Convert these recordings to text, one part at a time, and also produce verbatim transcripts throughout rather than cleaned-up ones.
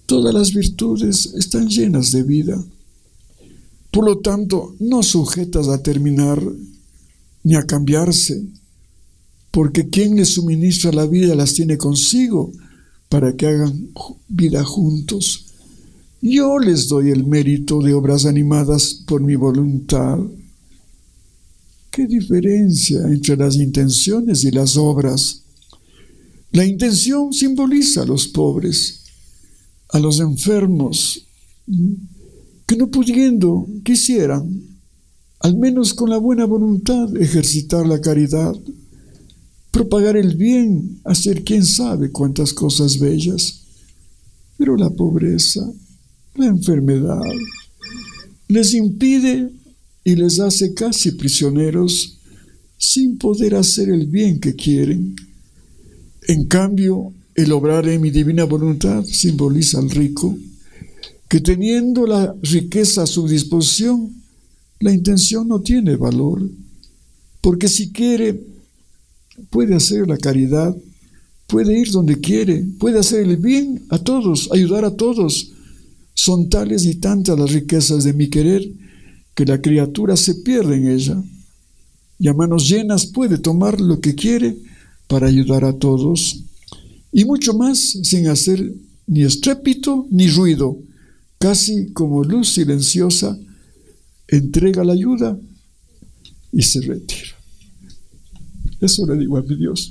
Todas las virtudes están llenas de vida. Por lo tanto, no sujetas a terminar ni a cambiarse, porque quien les suministra la vida las tiene consigo para que hagan vida juntos. Yo les doy el mérito de obras animadas por mi voluntad. ¿Qué diferencia entre las intenciones y las obras? La intención simboliza a los pobres, a los enfermos, que no pudiendo quisieran, al menos con la buena voluntad, ejercitar la caridad, propagar el bien, hacer quién sabe cuántas cosas bellas. Pero la pobreza, la enfermedad, les impide y les hace casi prisioneros sin poder hacer el bien que quieren. En cambio, el obrar en mi divina voluntad simboliza al rico, que teniendo la riqueza a su disposición, la intención no tiene valor, porque si quiere, puede hacer la caridad, puede ir donde quiere, puede hacer el bien a todos, ayudar a todos. Son tales y tantas las riquezas de mi querer que la criatura se pierde en ella, y a manos llenas puede tomar lo que quiere para ayudar a todos, y mucho más sin hacer ni estrépito ni ruido, casi como luz silenciosa, entrega la ayuda y se retira. Eso le digo a mi Dios.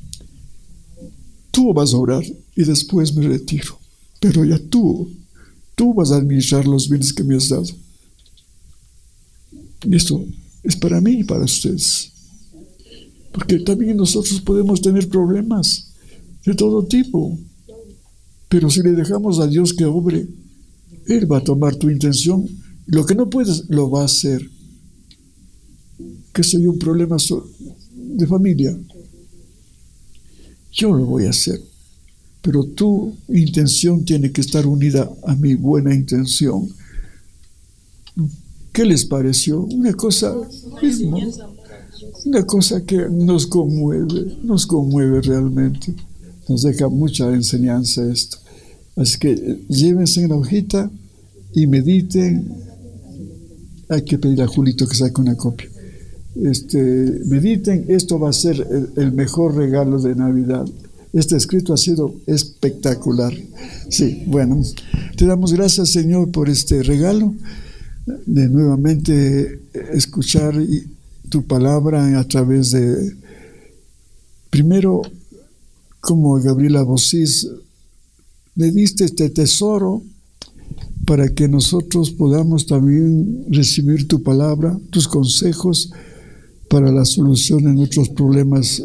Tú vas a orar y después me retiro, pero ya tú, tú vas a administrar los bienes que me has dado. Y esto es para mí y para ustedes. Porque también nosotros podemos tener problemas de todo tipo. Pero si le dejamos a Dios que obre, Él va a tomar tu intención. Lo que no puedes, lo va a hacer. Que sea un problema de familia. Yo lo voy a hacer. Pero tu intención tiene que estar unida a mi buena intención. ¿Qué les pareció? Una cosa, una cosa que nos conmueve, nos conmueve realmente. Nos deja mucha enseñanza esto. Así que llévense en la hojita y mediten. Hay que pedir a Julito que saque una copia. Este, mediten, esto va a ser el, el mejor regalo de Navidad. Este escrito ha sido espectacular. Sí, bueno, te damos gracias, Señor, por este regalo de nuevamente escuchar tu palabra a través de, primero, como Gabriela Bosís, le diste este tesoro para que nosotros podamos también recibir tu palabra, tus consejos para la solución de nuestros problemas.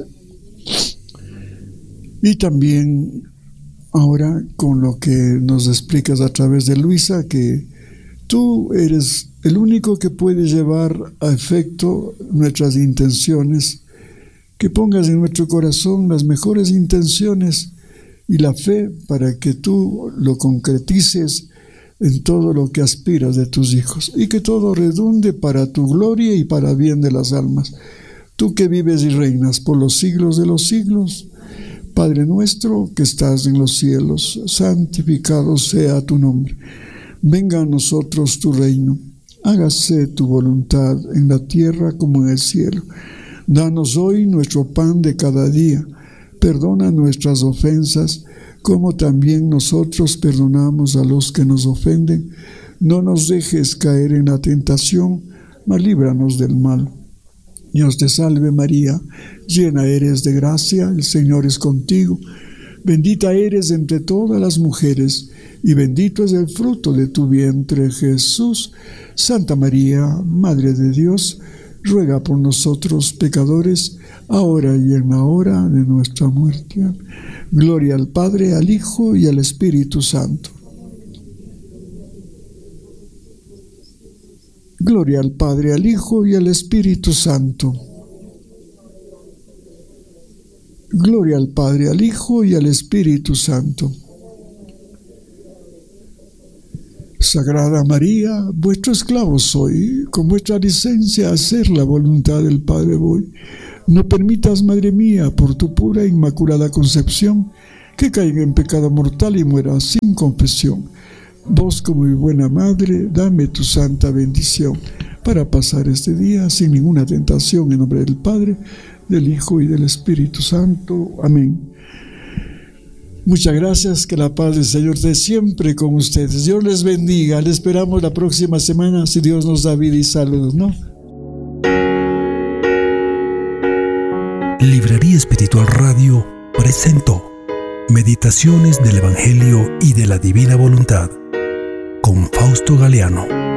Y también ahora con lo que nos explicas a través de Luisa, que tú eres el único que puede llevar a efecto nuestras intenciones, que pongas en nuestro corazón las mejores intenciones y la fe para que tú lo concretices en todo lo que aspiras de tus hijos, y que todo redunde para tu gloria y para bien de las almas. Tú que vives y reinas por los siglos de los siglos, Padre nuestro que estás en los cielos, santificado sea tu nombre. Venga a nosotros tu reino, hágase tu voluntad en la tierra como en el cielo. Danos hoy nuestro pan de cada día, perdona nuestras ofensas, como también nosotros perdonamos a los que nos ofenden. No nos dejes caer en la tentación, mas líbranos del mal. Dios te salve María, llena eres de gracia, el Señor es contigo. Bendita eres entre todas las mujeres, y bendito es el fruto de tu vientre, Jesús. Santa María, Madre de Dios, ruega por nosotros pecadores, ahora y en la hora de nuestra muerte. Gloria al Padre, al Hijo y al Espíritu Santo. Gloria al Padre, al Hijo y al Espíritu Santo. Gloria al Padre, al Hijo y al Espíritu Santo. Sagrada María, vuestro esclavo soy, con vuestra licencia a hacer la voluntad del Padre voy. No permitas, Madre mía, por tu pura e inmaculada concepción, que caiga en pecado mortal y muera sin confesión. Vos, como mi buena madre, dame tu santa bendición para pasar este día sin ninguna tentación, en nombre del Padre, del Hijo y del Espíritu Santo. Amén. Muchas gracias, que la paz del Señor esté siempre con ustedes. Dios les bendiga. Les esperamos la próxima semana, si Dios nos da vida y salud, ¿no? Librería Espiritual Radio presentó Meditaciones del Evangelio y de la Divina Voluntad con Fausto Galeano.